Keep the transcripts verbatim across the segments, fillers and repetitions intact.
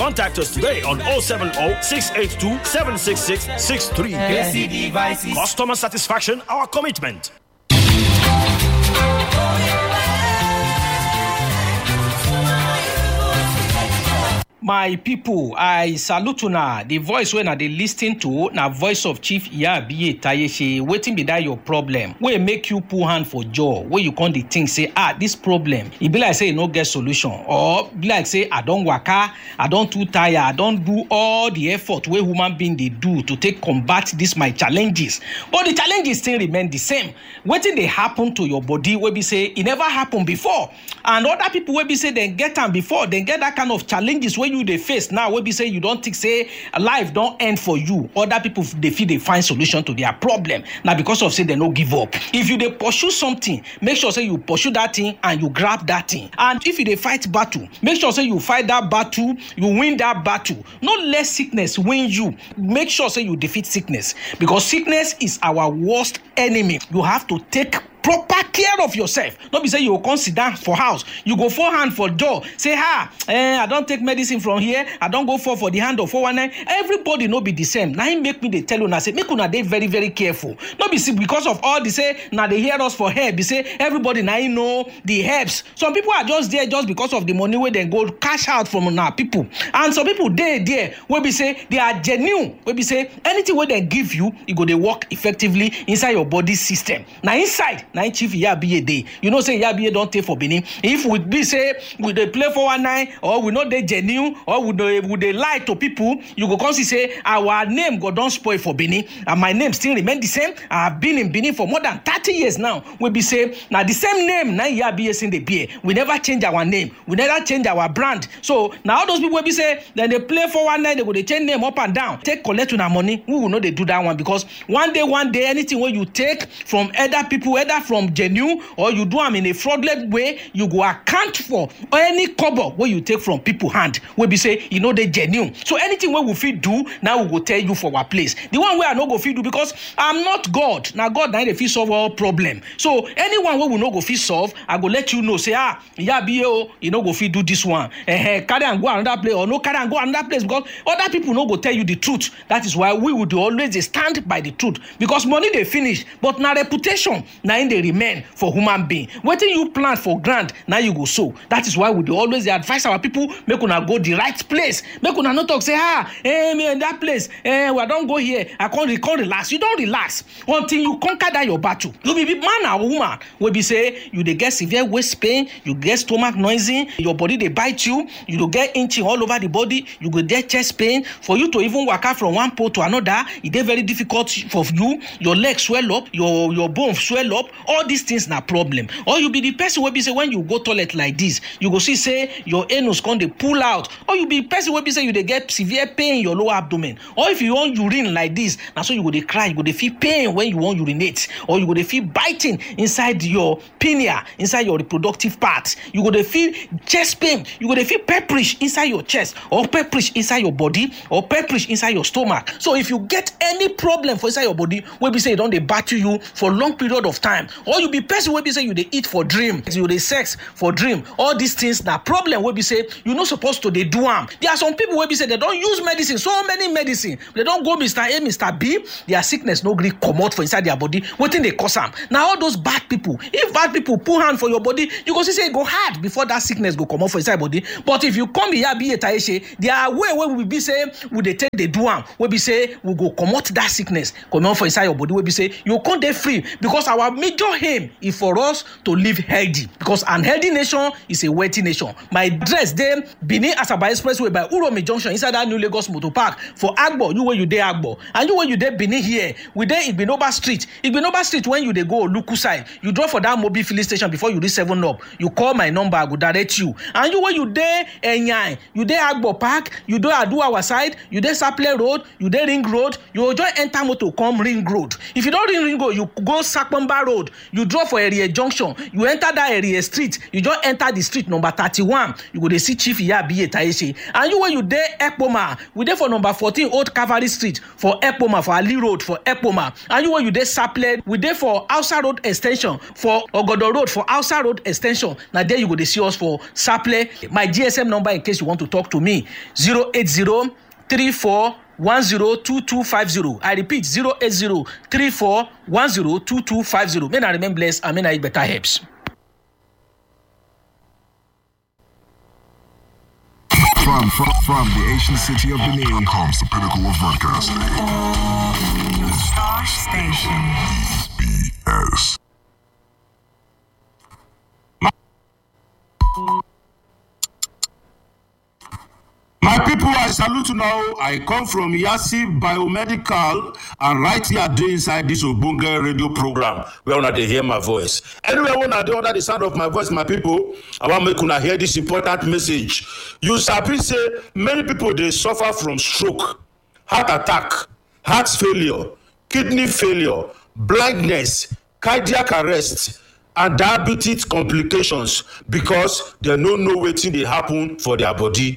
Contact us today on oh seven oh, six eight two, seven six six six three. Customer satisfaction, our commitment. My people, I salute una. The voice when I dey listen to na voice of Chief Iyabiye Tayeche. Wetin be that your problem? Wey make you put hand for jaw? Where you come dey think say ah this problem? E be like say e no get solution, or be like say I don waka, I don too tire, I don do all the effort wey human being dey do to take combat this my challenges, but the challenges still remain the same. Wetin dey happen to your body wey be say e never happen before, and other people wey be say dem get am before, dem get that kind of challenges wey you dey face now wey be say you don think say life don end for you. Other people dey feel dey find solution to their problem na because of say dem no give up. If you dey pursue something, make sure say you pursue that thing and you grab that thing. And if you dey fight battle, make sure say you fight that battle, you win that battle. No let sickness win you. Make sure say you defeat sickness, because sickness is our worst enemy. You have to take proper care of yourself. Don't be say you go come sit down for house, you go fall hand for door, say ah eh, I don't take medicine from here, I don't go fall for the hand of four one nine. Everybody no be the same. Now him make me dey tell una say make una dey very very careful. No be see because of all the say now they hear us for help. Be say everybody now know the helps. Some people are just there just because of the money where they go cash out from una people, and some people dey there where be say they are genuine. Where be say anything where they give you, it go they work effectively inside your body system. Now inside. Now Chief Iyabiye dey. You know say Iyabiye don't take for Benin. If we be say we dey play four one nine, or we know they genuine, or we dey we dey lie to people, you go come see say our name go don spoil for Benin, and my name still remain the same. I have been in Benin for more than thirty years now. We be say now the same name now Iyabiye in the beer. We never change our name. We never change our brand. So now all those people will be say then they play four one nine, they go they change name up and down. Take collect una money. We will know they do that one, because one day one day anything when you take from other people, either from genuine or you do them in a fraudulent way, you go account for any cover where you take from people hand. We be say you know they genuine. So anything where we fit do now, we will tell you for our place. The one where I no go fit do, because I'm not God. Now God now they fit solve all problem. So anyone where we no go fit solve, I go let you know. Say ah, Iyabiye oh, you no go fit do this one. Eh, carry and go another place, or no carry and go another place, because other people no go tell you the truth. That is why we would always stand by the truth, because money they finish, but now reputation now in they remain for human being. Waiting you plant for grant, now you go sow. That is why we do always advise our people make una go the right place. Make una not talk say ah, eh, me in that place, eh, well, I don't go here. I can't, can't relax. You don't relax until you conquer that your battle. You be man or woman will be say you they get severe waist pain, you get stomach noisy, your body they bite you, you don't get inching all over the body, you go get chest pain. For you to even walk out from one pole to another, it is very difficult for you. Your legs swell up, your your bones swell up. All these things na problem. Or you be the person will be say when you go toilet like this, you go see say your anus come they pull out. Or you be the person will be say you they get severe pain in your lower abdomen. Or if you want urine like this, now so you go they cry, you go they feel pain when you want urinate, or you go they feel biting inside your pineal, inside your reproductive parts. You go they feel chest pain, you go they feel pepperish inside your chest, or pepperish inside your body, or pepperish inside your stomach. So if you get any problem for inside your body, will be say don't they battle you for long period of time, or you be person will be say you they eat for dream, you they sex for dream. All these things na problem will be say you're not supposed to they do them. There are some people will be say they don't use medicine, so many medicine, they don't go Mister A, Mister B, their sickness no gree come out for inside their body. What thing they cause them? Now all those bad people, if bad people put hand for your body, you go see say it go hard before that sickness go come out for inside body. But if you come here be a Tayeche, there are way where we be say we they take the do am, we be say we go come out that sickness come out for inside your body. We be say you can't dey free, because our major aim is for us to live healthy, because an healthy nation is a wealthy nation. My address there, Benin Asaba Expressway by Uromi Junction inside that new Lagos Motor Park for Agbo. You where you there Agbo, and you where you there Benin here. We there Igbinoba Street. Igbinoba Street when you they go Oluku side, you drop for that mobile filling station before you reach seven up. You call my number, I go direct you. And you where you there Enyai, you there Agbo Park, you do Adu our side, you there Saple Road, you there Ring Road. You just enter motor come Ring Road. If you don't ring Ring Road, you go Sakpamba Road. road, you drop for area junction, you enter that area street, you just enter the street number thirty-one, you go dey see Chief Iyabiye Tayeche. And you when you dey Ekpoma, we dey for number fourteen Old Cavalry Street for Ekpoma, for Ali Road for Ekpoma. And you when you dey Saple, we dey for Hausa Road Extension for Ogodo Road for Hausa Road Extension. Now there you go dey see us for Saple. My G S M number in case you want to talk to me, zero eight zero three four one zero two two five zero. I repeat, zero eight zero three four one zero two two five zero. May I remain blessed and may I eat better herbs. From, from, from the ancient city of Benin comes the pinnacle of broadcasting. Your star station. B S. My people, I salute you now. I come from Yasi Biomedical, and right here dey inside this Obonge radio program where una dey hear my voice. Anyway, when I dey under the sound of my voice, my people, I want make una hear this important message. You sabi say many people dey suffer from stroke, heart attack, heart failure, kidney failure, blindness, cardiac arrest, and diabetes complications because they no know wetin dey happen for their body.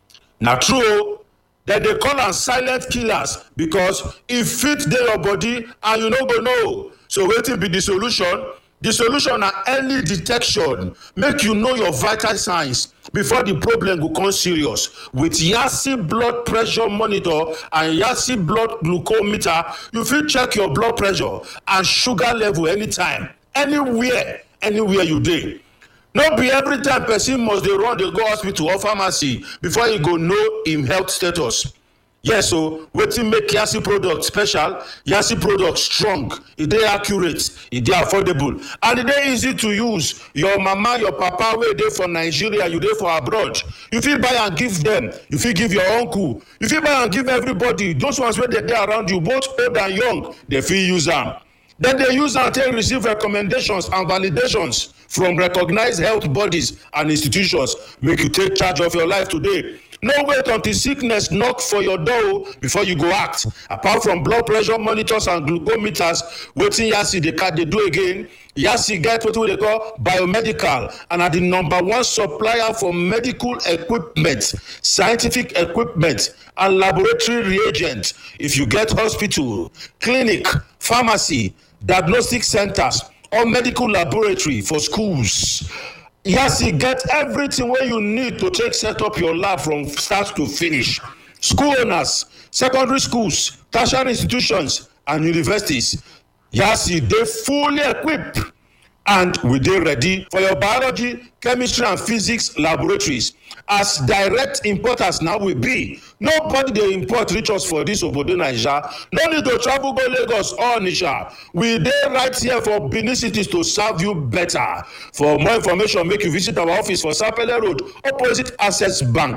Na true, that they call am silent killers because e fit dey your body and you no go know. So wetin be the solution? The solution na early detection. Make you know your vital signs before the problem go come serious. With Yasi blood pressure monitor and Yasi blood glucometer, you fit check your blood pressure and sugar level anytime, anywhere, anywhere you dey. No be every time person must dey run dey go hospital or pharmacy before he go know him health status. Yes, so wetin make Yasi product special? Yasi product strong, e dey accurate, e dey affordable, and e dey easy to use. Your mama, your papa wey dey for Nigeria, you dey for abroad, you fit buy and give them. You fit give your uncle, you fit buy and give everybody. Those ones wey dey dey around you, both old and young, they fit use am. Then they use am take receive recommendations and validations from recognized health bodies and institutions. Make you take charge of your life today. No wait until sickness knock for your door before you go act. Apart from blood pressure monitors and glucometers, wetin Yasi dey dey do again? Yasi get wetin we dey call biomedical and are the number one supplier for medical equipment, scientific equipment, and laboratory reagents. If you get hospital, clinic, pharmacy, diagnostic centers, or medical laboratory for schools, Yasi get everything wey you need to take set up your lab from start to finish. School owners, secondary schools, tertiary institutions, and universities, Yasi dey fully equipped, and we dey ready for your biology, chemistry, and physics laboratories. As direct importers now we be, nobody dey import reach us for this obodo Naija. No need to travel go Lagos or Onitsha. We dey right here for Benin cities to serve you better. For more information, make you visit our office for Sapele Road, opposite Access Bank.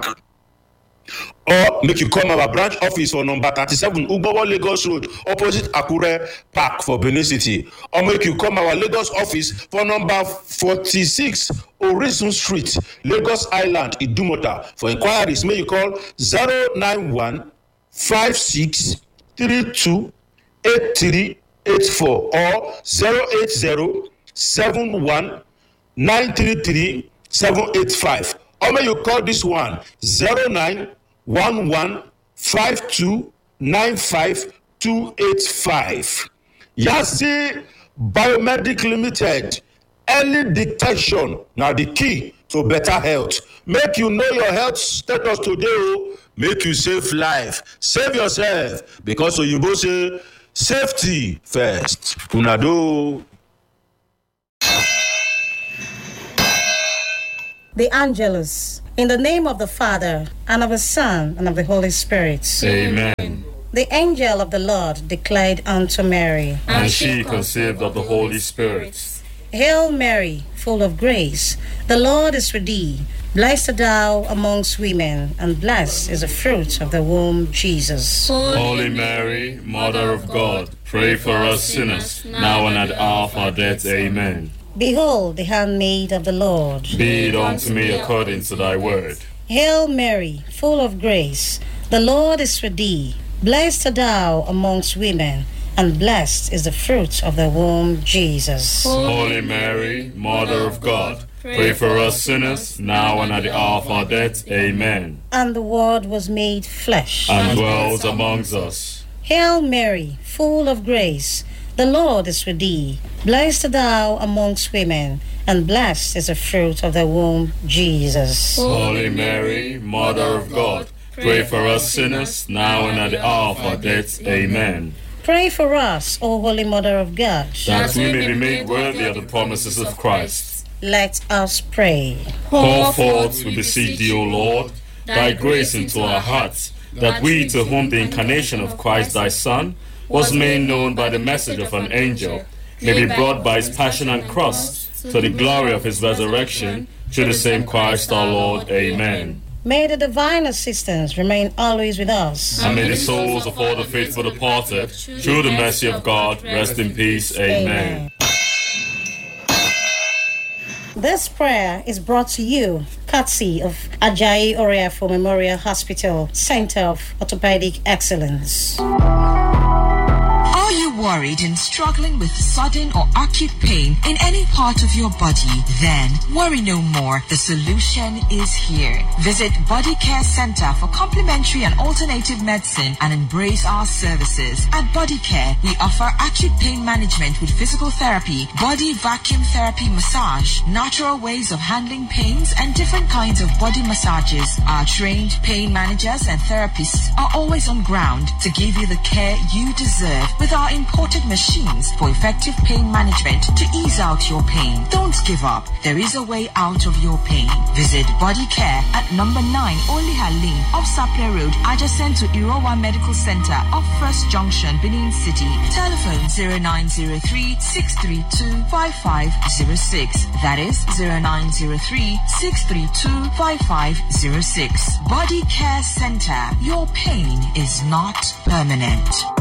Or make you come our branch office for number thirty-seven Ugbowo Lagos Road, opposite Akure Park for Benin City. Or make you come our Lagos office for number forty-six Orisun Street, Lagos Island, Idumota. For inquiries, may you call zero nine one five six three two eight three eight four or zero eight zero seven one nine three three seven eight five. Or may you call this one zero nine one one five two nine five two eight five. Yasi Biomedic Limited. Early detection now the key to better health. Make you know your health status today. Make you save life. Save yourself because you both say safety first. Una do. The Angelus. In the name of the Father, and of the Son, and of the Holy Spirit. Amen. The angel of the Lord declared unto Mary, and she conceived of the Holy Spirit. Hail Mary, full of grace, the Lord is with thee. Blessed art thou amongst women, and blessed is the fruit of the womb, Jesus. Holy Mary, Mother of God, pray for us sinners, now and at the hour of our death. Amen. Behold, the handmaid of the Lord. Be it unto me according to thy word. Hail Mary, full of grace, the Lord is with thee. Blessed art thou amongst women, and blessed is the fruit of the womb, Jesus. Holy Mary, Mother of God, pray for us sinners, now and at the hour of our death. Amen. And the Word was made flesh and dwells amongst us. Hail Mary, full of grace, the Lord is with thee. Blessed art thou amongst women, and blessed is the fruit of the womb, Jesus. Holy Mary, Mother of God, pray for us sinners, now and at the hour of our death. Amen. Pray for us, O Holy Mother of God, that we may be made worthy of the promises of Christ. Let us pray. Pour forth, we beseech thee, O Lord, thy grace into our hearts, that we, to whom the incarnation of Christ thy Son was made known by the message of an angel, may be brought by his passion and cross to the glory of his resurrection, through the same Christ our Lord. Amen. May the divine assistance remain always with us. And may the souls of all the faithful departed, through the mercy of God, rest in peace. Amen. This prayer is brought to you courtesy of Ajayi Oriafo Memorial Hospital, Center of Orthopedic Excellence. Are you worried and struggling with sudden or acute pain in any part of your body? Then worry no more. The solution is here. Visit Body Care Center for complimentary and alternative medicine and embrace our services. At Body Care, we offer acute pain management with physical therapy, body vacuum therapy massage, natural ways of handling pains, and different kinds of body massages. Our trained pain managers and therapists are always on ground to give you the care you deserve with our imported machines for effective pain management to ease out your pain. Don't give up. There is a way out of your pain. Visit Body Care at number nine Oliha Lane, off Sapele Road, adjacent to Irowa Medical Center, off First Junction, Benin City. Telephone zero nine zero three, six three two, five five zero six. That is zero nine zero three, six three two, five five zero six. Body Care Center. Your pain is not permanent.